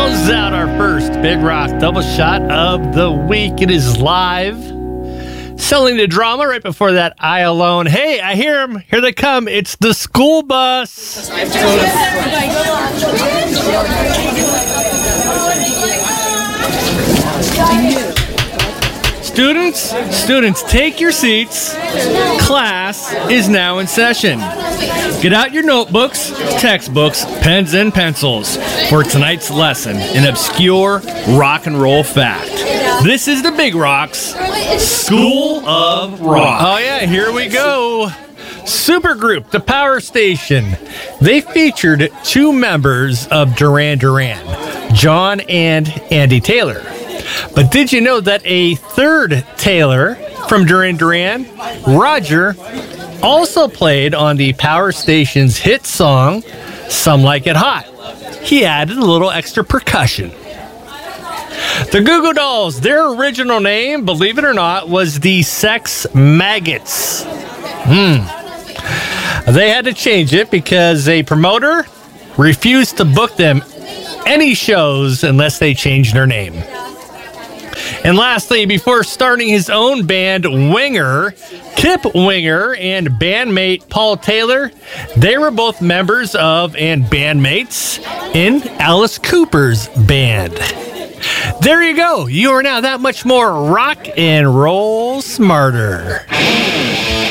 Closes out our first Big Rock double shot of the week. It is live. Selling the drama right before that, I Alone. Hey, I hear them. Here they come. It's the school bus. Students, take your seats. Class is now in session. Get out your notebooks, textbooks, pens, and pencils for tonight's lesson in obscure rock and roll fact. This is the Big Rocks School of Rock. Oh yeah, here we go. Supergroup, the Power Station. They featured two members of Duran Duran, John and Andy Taylor. But did you know that a third Taylor from Duran Duran, Roger, also played on the Power Station's hit song, Some Like It Hot? He added a little extra percussion. The Goo Goo Dolls, their original name, believe it or not, was the Sex Maggots. They had to change it because a promoter refused to book them any shows unless they changed their name. And lastly, before starting his own band, Winger, Kip Winger and bandmate Paul Taylor, they were both members of and bandmates in Alice Cooper's band. There you go. You are now that much more rock and roll smarter.